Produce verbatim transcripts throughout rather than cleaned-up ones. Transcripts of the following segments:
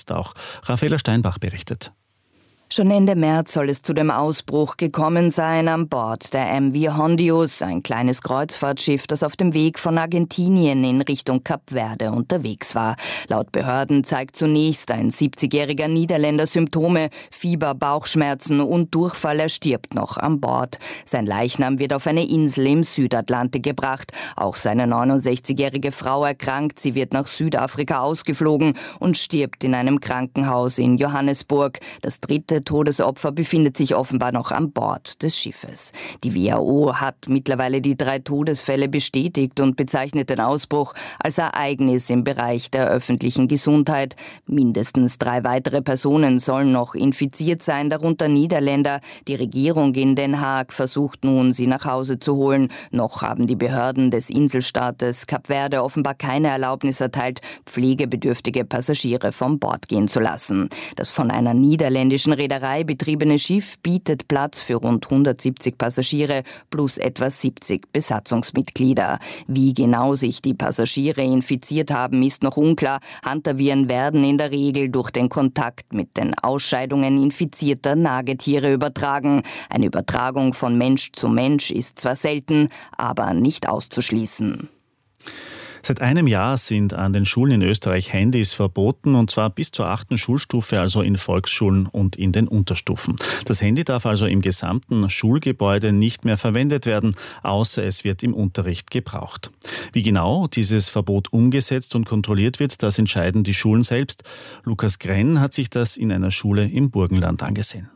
jetzt auch. Raffaela Steinbach berichtet. Schon Ende März soll es zu dem Ausbruch gekommen sein an Bord der M V Hondius, ein kleines Kreuzfahrtschiff, das auf dem Weg von Argentinien in Richtung Kap Verde unterwegs war. Laut Behörden zeigt zunächst ein siebzigjähriger Niederländer Symptome, Fieber, Bauchschmerzen und Durchfall. Er stirbt noch an Bord. Sein Leichnam wird auf eine Insel im Südatlantik gebracht. Auch seine neunundsechzigjährige Frau erkrankt. Sie wird nach Südafrika ausgeflogen und stirbt in einem Krankenhaus in Johannesburg. Das dritte Todesopfer befindet sich offenbar noch an Bord des Schiffes. Die W H O hat mittlerweile die drei Todesfälle bestätigt und bezeichnet den Ausbruch als Ereignis im Bereich der öffentlichen Gesundheit. Mindestens drei weitere Personen sollen noch infiziert sein, darunter Niederländer. Die Regierung in Den Haag versucht nun, sie nach Hause zu holen. Noch haben die Behörden des Inselstaates Kap Verde offenbar keine Erlaubnis erteilt, pflegebedürftige Passagiere von Bord gehen zu lassen. Das von einer niederländischen Reederei betriebene Schiff bietet Platz für rund hundertsiebzig Passagiere plus etwa siebzig Besatzungsmitglieder. Wie genau sich die Passagiere infiziert haben, ist noch unklar. Handterviren werden in der Regel durch den Kontakt mit den Ausscheidungen infizierter Nagetiere übertragen. Eine Übertragung von Mensch zu Mensch ist zwar selten, aber nicht auszuschließen. Seit einem Jahr sind an den Schulen in Österreich Handys verboten, und zwar bis zur achten Schulstufe, also in Volksschulen und in den Unterstufen. Das Handy darf also im gesamten Schulgebäude nicht mehr verwendet werden, außer es wird im Unterricht gebraucht. Wie genau dieses Verbot umgesetzt und kontrolliert wird, das entscheiden die Schulen selbst. Lukas Grenn hat sich das in einer Schule im Burgenland angesehen.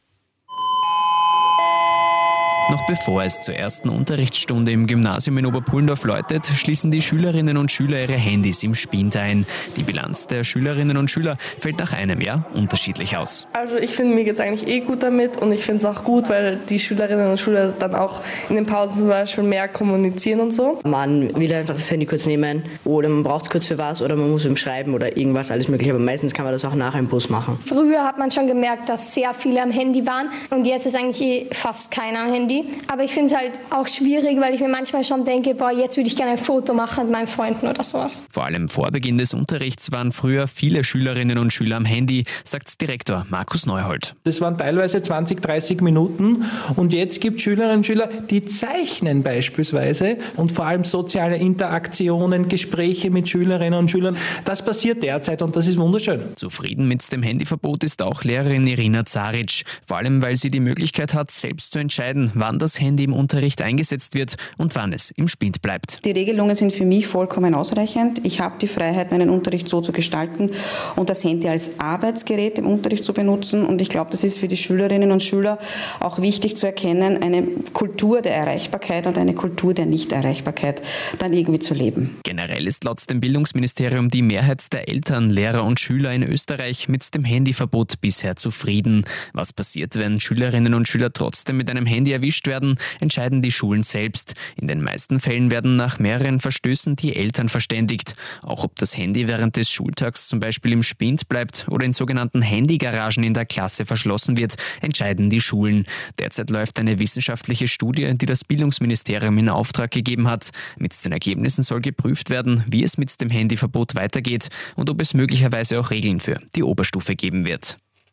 Noch bevor es zur ersten Unterrichtsstunde im Gymnasium in Oberpullendorf läutet, schließen die Schülerinnen und Schüler ihre Handys im Spind ein. Die Bilanz der Schülerinnen und Schüler fällt nach einem Jahr unterschiedlich aus. Also ich finde, mir geht es eigentlich eh gut damit, und ich finde es auch gut, weil die Schülerinnen und Schüler dann auch in den Pausen zum Beispiel mehr kommunizieren und so. Man will einfach das Handy kurz nehmen, oder man braucht es kurz für was, oder man muss ihm schreiben oder irgendwas, alles mögliche. Aber meistens kann man das auch nachher im Bus machen. Früher hat man schon gemerkt, dass sehr viele am Handy waren, und jetzt ist eigentlich eh fast keiner am Handy. Aber ich finde es halt auch schwierig, weil ich mir manchmal schon denke, boah, jetzt würde ich gerne ein Foto machen mit meinen Freunden oder sowas. Vor allem vor Beginn des Unterrichts waren früher viele Schülerinnen und Schüler am Handy, sagt Direktor Markus Neuhold. Das waren teilweise zwanzig, dreißig Minuten, und jetzt gibt es Schülerinnen und Schüler, die zeichnen beispielsweise, und vor allem soziale Interaktionen, Gespräche mit Schülerinnen und Schülern. Das passiert derzeit, und das ist wunderschön. Zufrieden mit dem Handyverbot ist auch Lehrerin Irina Zaric, vor allem weil sie die Möglichkeit hat, selbst zu entscheiden, wann das Handy im Unterricht eingesetzt wird und wann es im Spind bleibt. Die Regelungen sind für mich vollkommen ausreichend. Ich habe die Freiheit, meinen Unterricht so zu gestalten und das Handy als Arbeitsgerät im Unterricht zu benutzen. Und ich glaube, das ist für die Schülerinnen und Schüler auch wichtig zu erkennen, eine Kultur der Erreichbarkeit und eine Kultur der Nichterreichbarkeit dann irgendwie zu leben. Generell ist laut dem Bildungsministerium die Mehrheit der Eltern, Lehrer und Schüler in Österreich mit dem Handyverbot bisher zufrieden. Was passiert, wenn Schülerinnen und Schüler trotzdem mit einem Handy erwischt werden, entscheiden die Schulen selbst. In den meisten Fällen werden nach mehreren Verstößen die Eltern verständigt. Auch ob das Handy während des Schultags zum Beispiel im Spind bleibt oder in sogenannten Handygaragen in der Klasse verschlossen wird, entscheiden die Schulen. Derzeit läuft eine wissenschaftliche Studie, die das Bildungsministerium in Auftrag gegeben hat. Mit den Ergebnissen soll geprüft werden, wie es mit dem Handyverbot weitergeht und ob es möglicherweise auch Regeln für die Oberstufe geben wird.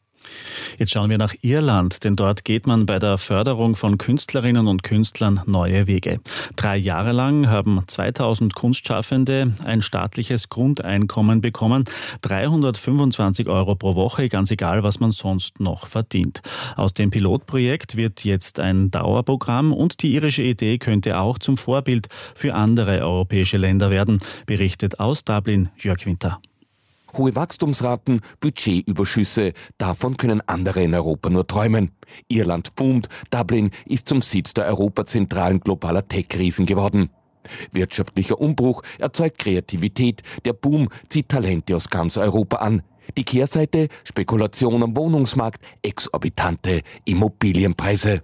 Jetzt schauen wir nach Irland, denn dort geht man bei der Förderung von Künstlerinnen und Künstlern neue Wege. Drei Jahre lang haben zweitausend Kunstschaffende ein staatliches Grundeinkommen bekommen, dreihundertfünfundzwanzig Euro pro Woche, ganz egal, was man sonst noch verdient. Aus dem Pilotprojekt wird jetzt ein Dauerprogramm, und die irische Idee könnte auch zum Vorbild für andere europäische Länder werden, berichtet aus Dublin Jörg Winter. Hohe Wachstumsraten, Budgetüberschüsse, davon können andere in Europa nur träumen. Irland boomt, Dublin ist zum Sitz der europazentralen globaler Tech-Riesen geworden. Wirtschaftlicher Umbruch erzeugt Kreativität, der Boom zieht Talente aus ganz Europa an. Die Kehrseite: Spekulation am Wohnungsmarkt, exorbitante Immobilienpreise.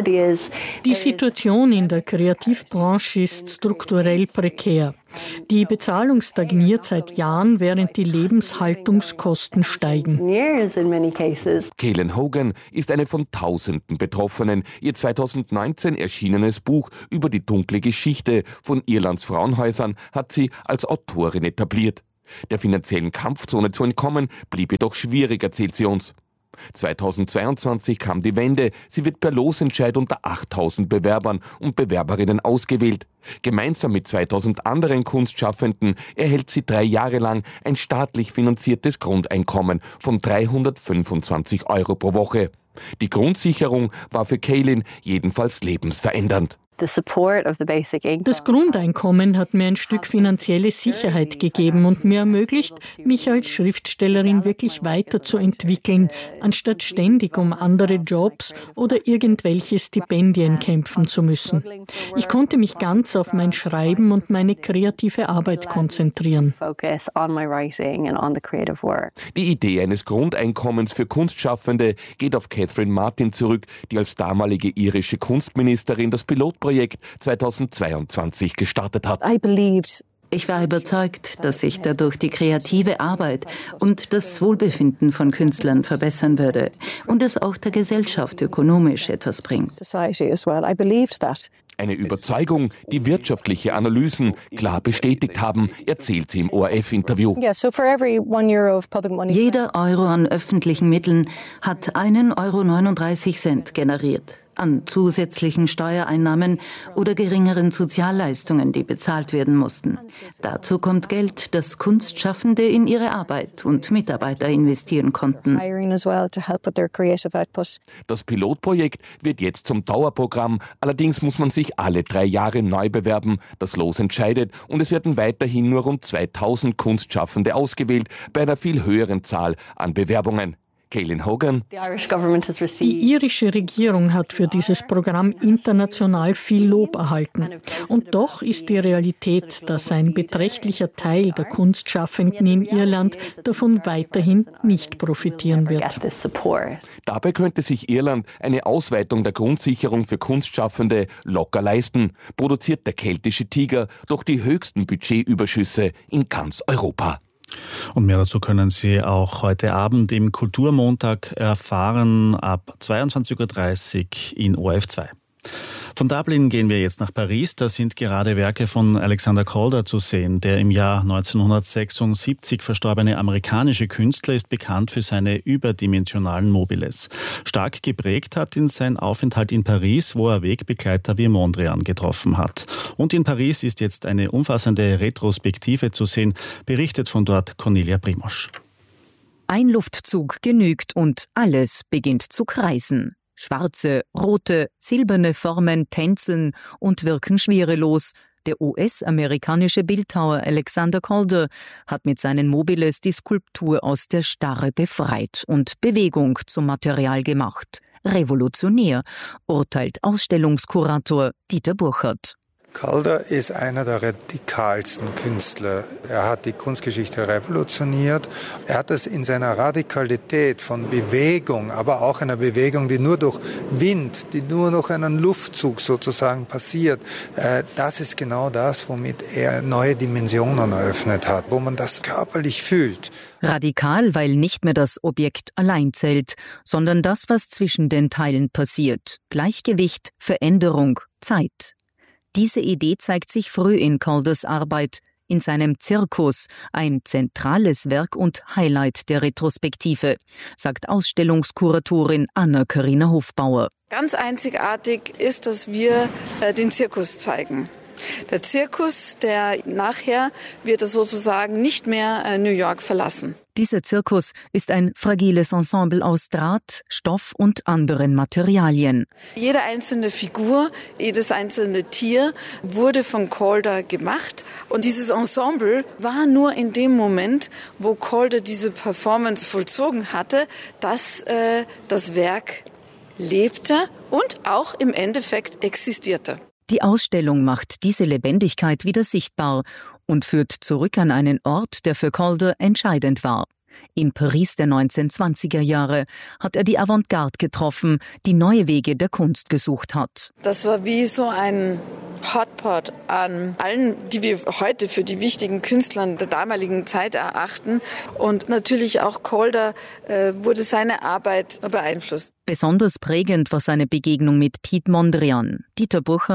Die Situation in der Kreativbranche ist strukturell prekär. Die Bezahlung stagniert seit Jahren, während die Lebenshaltungskosten steigen. Kaylin Hogan ist eine von Tausenden Betroffenen. Ihr zweitausendneunzehn erschienenes Buch über die dunkle Geschichte von Irlands Frauenhäusern hat sie als Autorin etabliert. Der finanziellen Kampfzone zu entkommen, blieb jedoch schwierig, erzählt sie uns. zweitausendzweiundzwanzig kam die Wende. Sie wird per Losentscheid unter achttausend Bewerbern und Bewerberinnen ausgewählt. Gemeinsam mit zweitausend anderen Kunstschaffenden erhält sie drei Jahre lang ein staatlich finanziertes Grundeinkommen von dreihundertfünfundzwanzig Euro pro Woche. Die Grundsicherung war für Kaylin jedenfalls lebensverändernd. Das Grundeinkommen hat mir ein Stück finanzielle Sicherheit gegeben und mir ermöglicht, mich als Schriftstellerin wirklich weiterzuentwickeln, anstatt ständig um andere Jobs oder irgendwelche Stipendien kämpfen zu müssen. Ich konnte mich ganz auf mein Schreiben und meine kreative Arbeit konzentrieren. Die Idee eines Grundeinkommens für Kunstschaffende geht auf Catherine Martin zurück, die als damalige irische Kunstministerin das Pilotprojekt zweitausendzweiundzwanzig gestartet hat. Ich war überzeugt, dass sich dadurch die kreative Arbeit und das Wohlbefinden von Künstlern verbessern würde und es auch der Gesellschaft ökonomisch etwas bringt. Eine Überzeugung, die wirtschaftliche Analysen klar bestätigt haben, erzählt sie im O R F-Interview. Jeder Euro an öffentlichen Mitteln hat einen Euro neununddreißig Cent generiert. An zusätzlichen Steuereinnahmen oder geringeren Sozialleistungen, die bezahlt werden mussten. Dazu kommt Geld, das Kunstschaffende in ihre Arbeit und Mitarbeiter investieren konnten. Das Pilotprojekt wird jetzt zum Dauerprogramm. Allerdings muss man sich alle drei Jahre neu bewerben. Das Los entscheidet und es werden weiterhin nur rund zweitausend Kunstschaffende ausgewählt, bei einer viel höheren Zahl an Bewerbungen. Kaylin Hogan. Die irische Regierung hat für dieses Programm international viel Lob erhalten. Und doch ist die Realität, dass ein beträchtlicher Teil der Kunstschaffenden in Irland davon weiterhin nicht profitieren wird. Dabei könnte sich Irland eine Ausweitung der Grundsicherung für Kunstschaffende locker leisten, produziert der keltische Tiger doch die höchsten Budgetüberschüsse in ganz Europa. Und mehr dazu können Sie auch heute Abend im Kulturmontag erfahren, ab zweiundzwanzig Uhr dreißig in O R F zwei. Von Dublin gehen wir jetzt nach Paris. Da sind gerade Werke von Alexander Calder zu sehen. Der im Jahr neunzehnhundertsechsundsiebzig verstorbene amerikanische Künstler ist bekannt für seine überdimensionalen Mobiles. Stark geprägt hat ihn sein Aufenthalt in Paris, wo er Wegbegleiter wie Mondrian getroffen hat. Und in Paris ist jetzt eine umfassende Retrospektive zu sehen, berichtet von dort Cornelia Primosch. Ein Luftzug genügt und alles beginnt zu kreisen. Schwarze, rote, silberne Formen tänzeln und wirken schwerelos. Der U S-amerikanische Bildhauer Alexander Calder hat mit seinen Mobiles die Skulptur aus der Starre befreit und Bewegung zum Material gemacht. Revolutionär, urteilt Ausstellungskurator Dieter Burchert. Calder ist einer der radikalsten Künstler. Er hat die Kunstgeschichte revolutioniert. Er hat es in seiner Radikalität von Bewegung, aber auch einer Bewegung, die nur durch Wind, die nur durch einen Luftzug sozusagen passiert. Das ist genau das, womit er neue Dimensionen eröffnet hat, wo man das körperlich fühlt. Radikal, weil nicht mehr das Objekt allein zählt, sondern das, was zwischen den Teilen passiert. Gleichgewicht, Veränderung, Zeit. Diese Idee zeigt sich früh in Calders Arbeit, in seinem Zirkus, ein zentrales Werk und Highlight der Retrospektive, sagt Ausstellungskuratorin Anna-Karina Hofbauer. Ganz einzigartig ist, dass wir äh, den Zirkus zeigen. Der Zirkus, der nachher wird sozusagen nicht mehr äh, New York verlassen. Dieser Zirkus ist ein fragiles Ensemble aus Draht, Stoff und anderen Materialien. Jede einzelne Figur, jedes einzelne Tier wurde von Calder gemacht. Und dieses Ensemble war nur in dem Moment, wo Calder diese Performance vollzogen hatte, dass äh, das Werk lebte und auch im Endeffekt existierte. Die Ausstellung macht diese Lebendigkeit wieder sichtbar und führt zurück an einen Ort, der für Calder entscheidend war. Im Paris der neunzehnhundertzwanziger Jahre hat er die Avantgarde getroffen, die neue Wege der Kunst gesucht hat. Das war wie so ein Hotpot an allen, die wir heute für die wichtigen Künstler der damaligen Zeit erachten. Und natürlich auch Calder äh, wurde seine Arbeit beeinflusst. Besonders prägend war seine Begegnung mit Piet Mondrian. Dieter Burchert.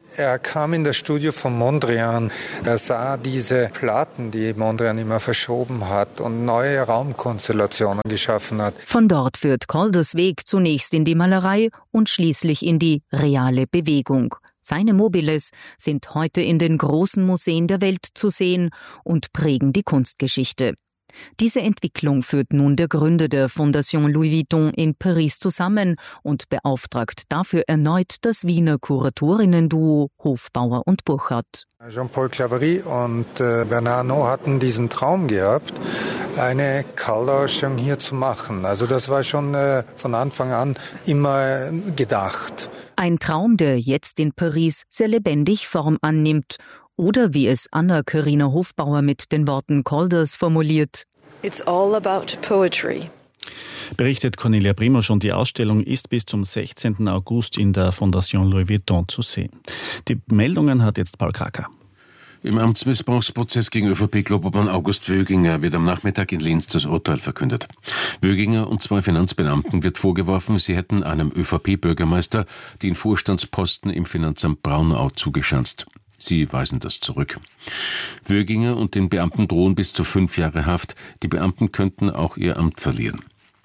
Er kam in das Studio von Mondrian. Er sah diese Platten, die Mondrian immer verschoben hat und neue Raumkonstellationen geschaffen hat. Von dort führt Calders Weg zunächst in die Malerei und schließlich in die reale Bewegung. Seine Mobiles sind heute in den großen Museen der Welt zu sehen und prägen die Kunstgeschichte. Diese Entwicklung führt nun der Gründer der Fondation Louis Vuitton in Paris zusammen und beauftragt dafür erneut das Wiener Kuratorinnen-Duo Hofbauer und Burchardt. Jean-Paul Claverie und äh, Bernard Arnault hatten diesen Traum gehabt, eine Calder-Ausstellung hier zu machen. Also das war schon äh, von Anfang an immer gedacht. Ein Traum, der jetzt in Paris sehr lebendig Form annimmt. Oder wie es Anna-Karina Hofbauer mit den Worten Calders formuliert: It's all about poetry. Berichtet Cornelia Primosch, und die Ausstellung ist bis zum sechzehnten August in der Fondation Louis Vuitton zu sehen. Die Meldungen hat jetzt Paul Kraker. Im Amtsmissbrauchsprozess gegen ÖVP-Klubobmann August Wöginger wird am Nachmittag in Linz das Urteil verkündet. Wöginger und zwei Finanzbeamten wird vorgeworfen, sie hätten einem ÖVP-Bürgermeister den Vorstandsposten im Finanzamt Braunau zugeschanzt. Sie weisen das zurück. Wöginger und den Beamten drohen bis zu fünf Jahre Haft. Die Beamten könnten auch ihr Amt verlieren.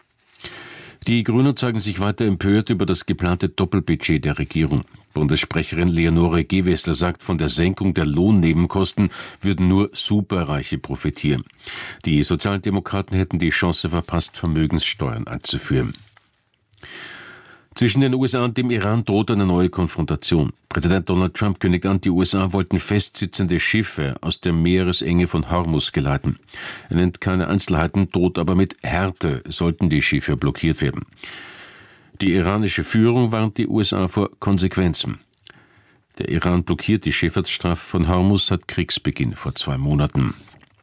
Die Grünen zeigen sich weiter empört über das geplante Doppelbudget der Regierung. Bundessprecherin Leonore Gewessler sagt, von der Senkung der Lohnnebenkosten würden nur Superreiche profitieren. Die Sozialdemokraten hätten die Chance verpasst, Vermögenssteuern einzuführen. Zwischen den U S A und dem Iran droht eine neue Konfrontation. Präsident Donald Trump kündigt an, die U S A wollten festsitzende Schiffe aus der Meeresenge von Hormuz geleiten. Er nennt keine Einzelheiten, droht aber mit Härte, sollten die Schiffe blockiert werden. Die iranische Führung warnt die U S A vor Konsequenzen. Der Iran blockiert die Schifffahrtsstrafe von Hormuz seit Kriegsbeginn vor zwei Monaten.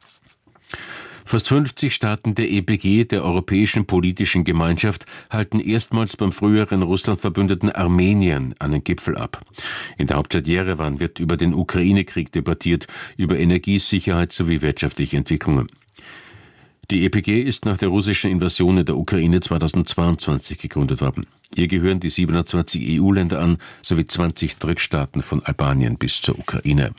Fast fünfzig Staaten der E P G, der Europäischen Politischen Gemeinschaft, halten erstmals beim früheren Russlandverbündeten Armenien einen Gipfel ab. In der Hauptstadt Jerewan wird über den Ukraine-Krieg debattiert, über Energiesicherheit sowie wirtschaftliche Entwicklungen. Die E P G ist nach der russischen Invasion in der Ukraine zweitausendzweiundzwanzig gegründet worden. Ihr gehören die siebenundzwanzig E U-Länder an, sowie zwanzig Drittstaaten von Albanien bis zur Ukraine.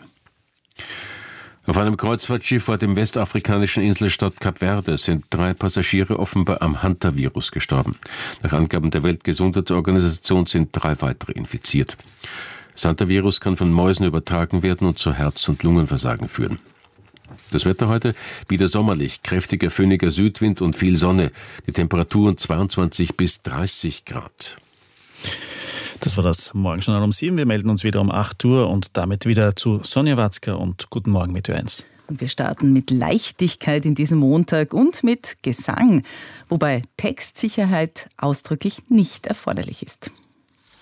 Auf einem Kreuzfahrtschiff vor dem westafrikanischen Inselstaat Kap Verde sind drei Passagiere offenbar am Hantavirus gestorben. Nach Angaben der Weltgesundheitsorganisation sind drei weitere infiziert. Das Hantavirus kann von Mäusen übertragen werden und zu Herz- und Lungenversagen führen. Das Wetter heute wieder sommerlich, kräftiger föhniger Südwind und viel Sonne. Die Temperaturen zweiundzwanzig bis dreißig Grad. Das war das Morgenjournal um sieben. Wir melden uns wieder um acht Uhr und damit wieder zu Sonja Watzker und Guten Morgen mit Ö eins. Und wir starten mit Leichtigkeit in diesem Montag und mit Gesang, wobei Textsicherheit ausdrücklich nicht erforderlich ist.